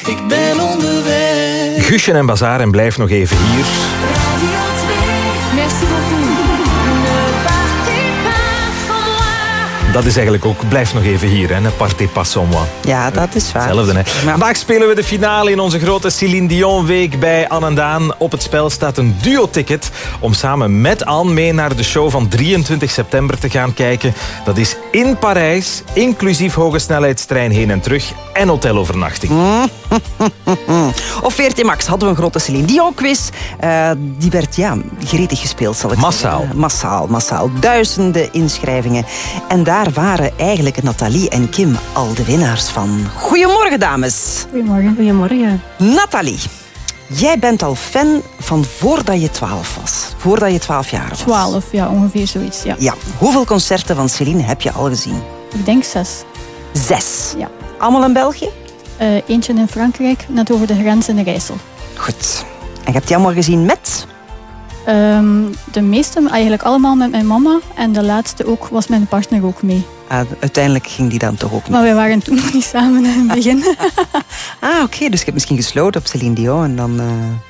ik ben onderweg. Guusje en Bazaar en blijf nog even hier. Radio 2, merci beaucoup. Ne partez pas sans moi. Dat is eigenlijk ook, blijf nog even hier, hè. Ne partez pas sans moi. Ja, dat is waar. Hetzelfde, hè. Vandaag spelen we de finale in onze grote Céline Dion week bij Anne en Daan. Op het spel staat een duo-ticket om samen met Anne mee naar de show van 23 september te gaan kijken. Dat is in Parijs, inclusief hoge snelheidstrein heen en terug en hotelovernachting. Op VRT Max hadden we een grote Céline Dion quiz. Die werd gretig gespeeld, zal ik zeggen. Massaal. Duizenden inschrijvingen. En daar waren eigenlijk Nathalie en Kim al de winnaars van. Goedemorgen, dames. Goedemorgen. Nathalie, jij bent al fan van voordat je 12 was. Voordat je 12 jaar was. 12, ja, ongeveer zoiets, ja. Ja. Hoeveel concerten van Céline heb je al gezien? Ik denk 6. 6. Ja. Allemaal in België? Eentje in Frankrijk, net over de grens in de Rijssel. Goed. En je hebt die allemaal gezien met? De meeste, eigenlijk allemaal met mijn mama. En de laatste ook, was mijn partner ook mee. Uiteindelijk ging die dan toch ook mee. Maar wij waren toen nog niet samen in het begin. Oké, dus je hebt misschien gesloten op Céline Dion en dan...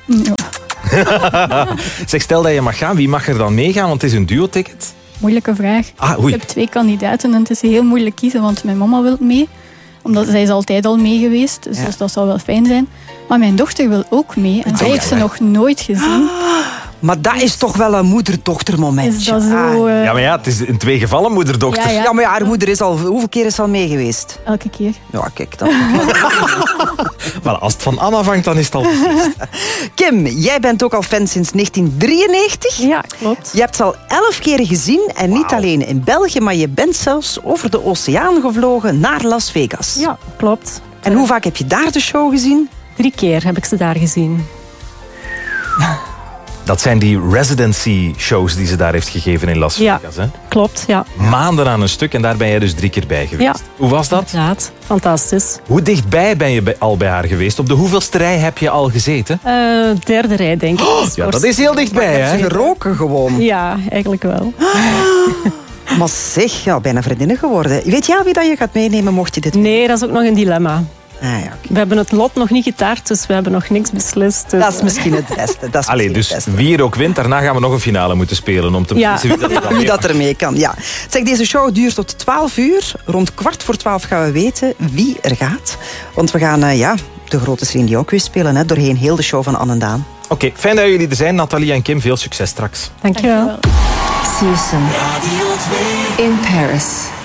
Ja. Zeg, stel dat je mag gaan, wie mag er dan meegaan? Want het is een duo-ticket. Moeilijke vraag. Oei. Ik heb 2 kandidaten en het is heel moeilijk kiezen, want mijn mama wil mee. Omdat zij is altijd al mee geweest, dus dat zal wel fijn zijn. Maar mijn dochter wil ook mee en zij heeft ze nog nooit gezien. Maar dat is toch wel een moeder-dochter momentje. Is dat zo, Ja, maar het is in 2 gevallen moeder-dochter. Ja. Maar haar moeder is al... Hoeveel keer is ze al mee geweest? Elke keer. Ja, kijk, dat... Wel, als het van Anna vangt, dan is het al beslist. Kim, jij bent ook al fan sinds 1993. Ja, klopt. Je hebt ze al 11 keer gezien. En niet alleen in België, maar je bent zelfs over de oceaan gevlogen naar Las Vegas. Ja, klopt. En hoe vaak heb je daar de show gezien? 3 keer heb ik ze daar gezien. Dat zijn die residency shows die ze daar heeft gegeven in Las Vegas. Hè? Klopt, ja. Maanden aan een stuk en daar ben jij dus 3 keer bij geweest. Ja. Hoe was dat? Inderdaad, fantastisch. Hoe dichtbij ben je al bij haar geweest? Op de hoeveelste rij heb je al gezeten? 3e rij, denk ik. Ja, dat is heel dichtbij, Heb hè? je geroken gewoon? Ja, eigenlijk wel. Maar zeg, bijna vriendinnen geworden. Weet jij al wie dat je gaat meenemen, mocht je dit... Nee, dat is ook nog een dilemma. Okay. We hebben het lot nog niet getart, dus we hebben nog niks beslist. Dus... Dat is misschien het beste. Allee, dus wie er ook wint, daarna gaan we nog een finale moeten spelen om te beslissen wie dat ermee kan. Ja. Zeg, deze show duurt tot 12 uur. Rond 11:15 gaan we weten wie er gaat. Want we gaan de grote Céline Dion quiz spelen, doorheen heel de show van Anne en Daan. Oké, fijn dat jullie er zijn. Nathalie en Kim, veel succes straks. Dankjewel. Susan in Paris.